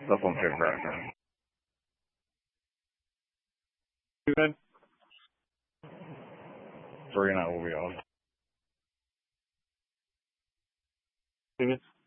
Dat vond ik even vragen. Steven? Sorry, now we'll be on. Steven?